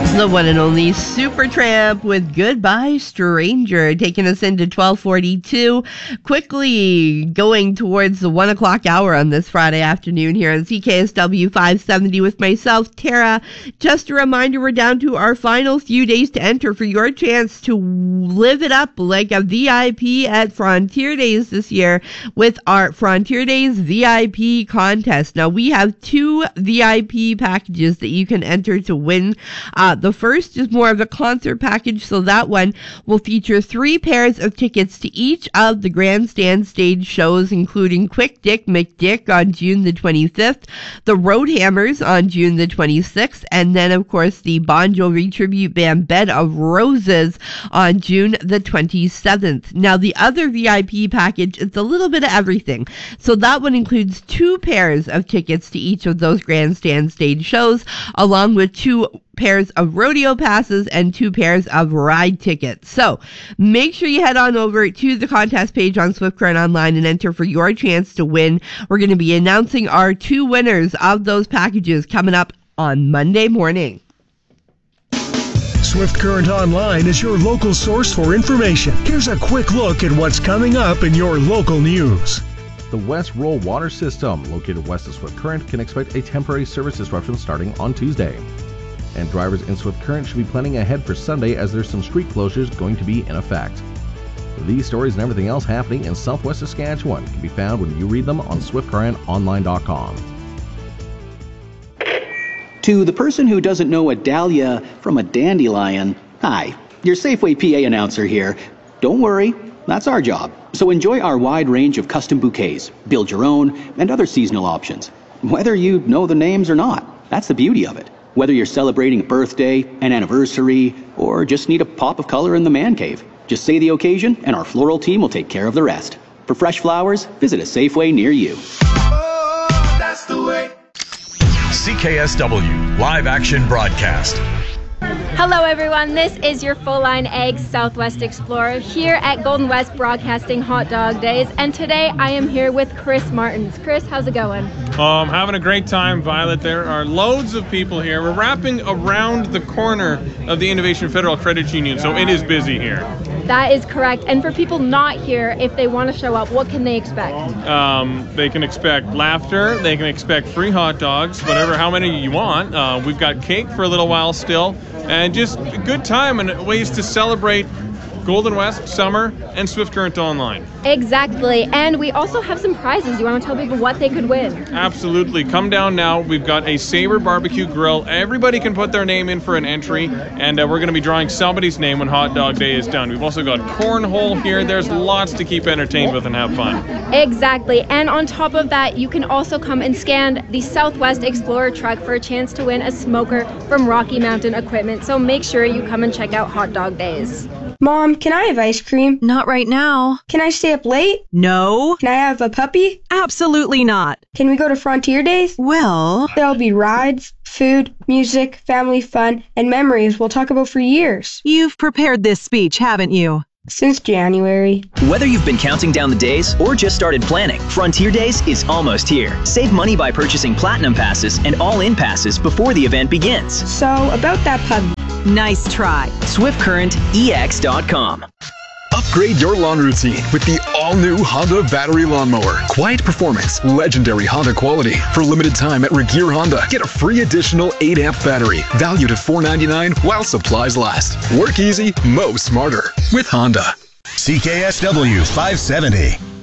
The one and only Supertramp with Goodbye Stranger, taking us into 12:42. Quickly going towards the 1 o'clock hour on this Friday afternoon here on CKSW 570 with myself, Tara. Just a reminder, we're down to our final few days to enter for your chance to live it up like a VIP at Frontier Days this year with our Frontier Days VIP contest. Now, we have 2 VIP packages that you can enter to win. The first is more of a concert package, so that one will feature 3 pairs of tickets to each of the Grandstand stage shows, including Quick Dick McDick on June the 25th, the Roadhammers on June the 26th, and then, of course, the Bon Jovi tribute band Bed of Roses on June the 27th. Now, the other VIP package is a little bit of everything. So that one includes 2 pairs of tickets to each of those Grandstand stage shows, along with 2 pairs of rodeo passes and 2 pairs of ride tickets. So make sure you head on over to the contest page on Swift Current Online and enter for your chance to win. We're going to be announcing our 2 winners of those packages coming up on Monday morning. Swift Current Online is your local source for information. Here's a quick look at what's coming up in your local news. The West Roll Water System, located west of Swift Current, can expect a temporary service disruption starting on Tuesday. And drivers in Swift Current should be planning ahead for Sunday as there's some street closures going to be in effect. These stories and everything else happening in Southwest Saskatchewan can be found when you read them on swiftcurrentonline.com. To the person who doesn't know a dahlia from a dandelion, hi, your Safeway PA announcer here. Don't worry, that's our job. So enjoy our wide range of custom bouquets, build your own, and other seasonal options. Whether you know the names or not, that's the beauty of it. Whether you're celebrating a birthday, an anniversary, or just need a pop of color in the man cave, just say the occasion and our floral team will take care of the rest. For fresh flowers, visit a Safeway near you. Oh, that's the way. CKSW Live Action Broadcast. Hello everyone, this is your Full Line Eggs Southwest Explorer here at Golden West Broadcasting Hot Dog Days, and today I am here with Chris Martins. Chris, how's it going? Having a great time, Violet. There are loads of people here. We're wrapping around the corner of the Innovation Federal Credit Union, so it is busy here. That is correct. And for people not here, if they want to show up, what can they expect? They can expect laughter. They can expect free hot dogs, how many you want. We've got cake for a little while still. And just a good time and ways to celebrate Golden West, summer, and Swift Current Online. Exactly. And we also have some prizes. You want to tell people what they could win? Absolutely. Come down now. We've got a Sabre Barbecue Grill. Everybody can put their name in for an entry, and we're going to be drawing somebody's name when Hot Dog Day is done. We've also got cornhole here. There's lots to keep entertained with and have fun. Exactly. And on top of that, you can also come and scan the Southwest Explorer truck for a chance to win a smoker from Rocky Mountain Equipment. So make sure you come and check out Hot Dog Days. Mom, can I have ice cream? Not right now. Can I stay up late? No. Can I have a puppy? Absolutely not. Can we go to Frontier Days? Well, there'll be rides, food, music, family fun, and memories we'll talk about for years. You've prepared this speech, haven't you? Since January. Whether you've been counting down the days or just started planning, Frontier Days is almost here. Save money by purchasing Platinum Passes and All-In Passes before the event begins. So, about that puppy. Nice try. SwiftCurrentEX.com. Upgrade your lawn routine with the all-new Honda battery lawnmower. Quiet performance, legendary Honda quality. For limited time at Regeer Honda, get a free additional 8-amp battery, valued at $499 while supplies last. Work easy, mow smarter with Honda. CKSW 570.